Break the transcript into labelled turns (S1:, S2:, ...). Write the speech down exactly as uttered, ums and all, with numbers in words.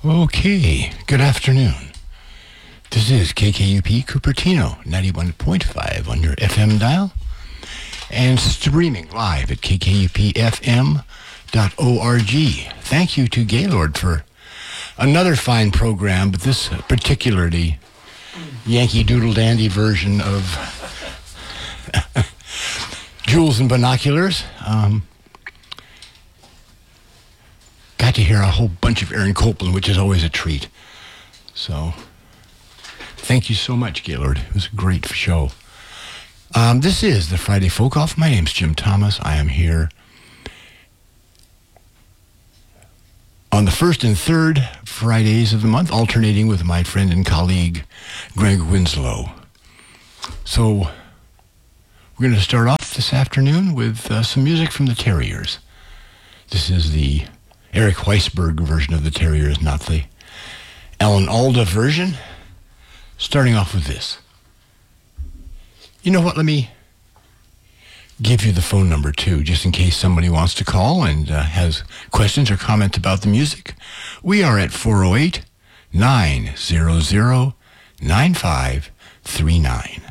S1: Okay, good afternoon. This is K K U P Cupertino, ninety-one point five on your F M dial, and streaming live at k k u p f m dot org. Thank you to Gaylord for another fine program, but this particularly Yankee Doodle Dandy version of Jewels and Binoculars. Um, got to hear a whole bunch of Aaron Copland, which is always a treat. So, thank you so much, Gaylord. It was a great show. Um, this is the Friday Folk Off. My name's Jim Thomas. I am here on the first and third Fridays of the month, alternating with my friend and colleague, Greg Winslow. So, we're going to start off this afternoon with uh, some music from the Terriers. This is the Eric Weisberg version of the Terriers, not the Alan Alda version. Starting off with this. You know what? Let me give you the phone number, too, just in case somebody wants to call and uh, has questions or comments about the music. We are at four oh eight, nine hundred, nine five three nine.